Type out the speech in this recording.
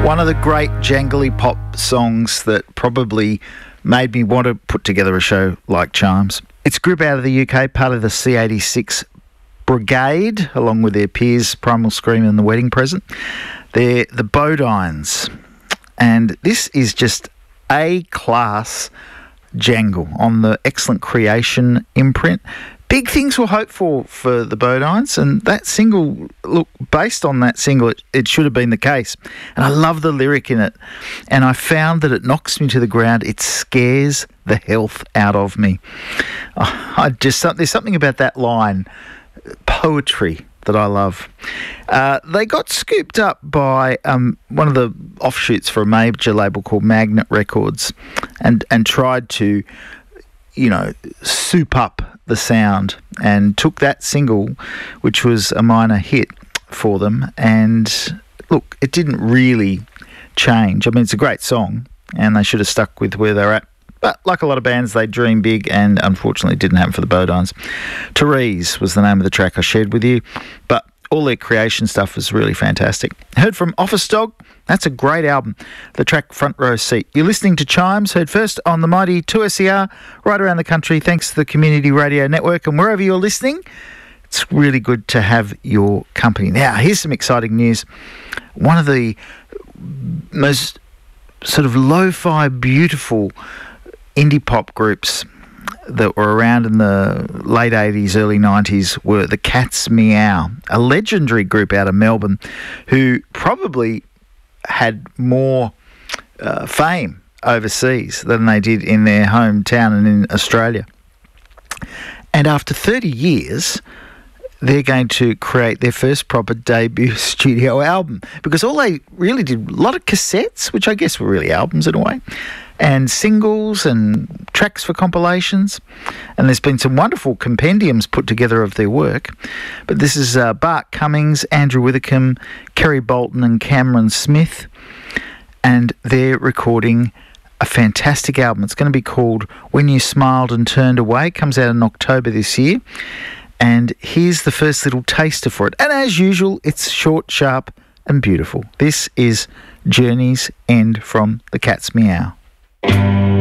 One of the great jangly pop songs that probably made me want to put together a show like Chimes. It's a group out of the UK, part of the C86 Brigade, along with their peers Primal Scream and The Wedding Present. They're the Bodines, and this is just A-class jangle on the Excellent Creation imprint. Big things were hoped for the Bodines, and that single, look, based on that single, it should have been the case. And I love the lyric in it, and I found that it knocks me to the ground. It scares the health out of me. There's something about that line, poetry, that I love. They got scooped up by one of the offshoots for a major label called Magnet Records, and tried to, soup up the sound, and took that single, which was a minor hit for them, and look, it didn't really change. I mean, it's a great song, and they should have stuck with where they're at. But like a lot of bands, they dream big, and unfortunately it didn't happen for the Bodines. Therese was the name of the track I shared with you, but all their creation stuff was really fantastic. Heard from Office Dog. That's a great album. The track Front Row Seat. You're listening to Chimes, heard first on the mighty 2SER right around the country, thanks to the Community Radio Network. And wherever you're listening, it's really good to have your company. Now, here's some exciting news. One of the most sort of lo-fi, beautiful indie pop groups that were around in the late 80s, early 90s were the Cat's Meow, a legendary group out of Melbourne who probably had more fame overseas than they did in their hometown and in Australia. And after 30 years, they're going to create their first proper debut studio album, because all they really did, a lot of cassettes, which I guess were really albums in a way, and singles and tracks for compilations. And there's been some wonderful compendiums put together of their work. But this is Bart Cummings, Andrew Withercombe, Kerry Bolton and Cameron Smith. And they're recording a fantastic album. It's going to be called When You Smiled and Turned Away. It comes out in October this year. And here's the first little taster for it. And as usual, it's short, sharp and beautiful. This is Journey's End from the Cat's Meow.